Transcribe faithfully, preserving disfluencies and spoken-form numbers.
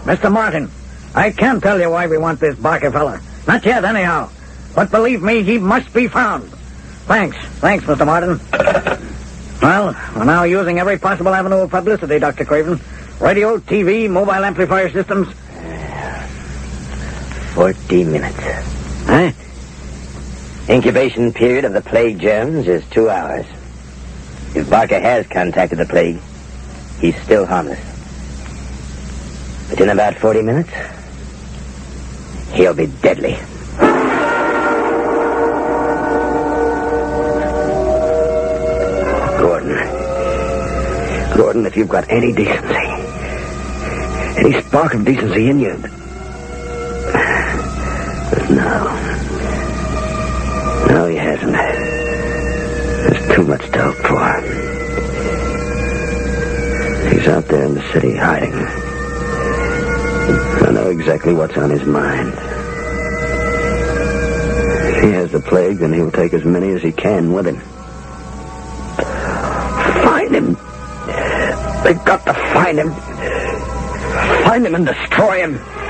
Mister Martin, I can't tell you why we want this Barker fella. Not yet, anyhow. But believe me, he must be found. Thanks. Thanks, Mister Martin. Well, we're now using every possible avenue of publicity, Doctor Craven. Radio, T V, mobile amplifier systems. Forty minutes. Huh? Incubation period of the plague germs is two hours. If Barker has contacted the plague, he's still harmless. But in about forty minutes, he'll be deadly. Gordon. Gordon, if you've got any decency, any spark of decency in you. But no. No, he hasn't. There's too much to hope for. He's out there in the city hiding. I know exactly what's on his mind. If he has the plague, then he'll take as many as he can with him. Find him. They've got to find him. Find him and destroy him.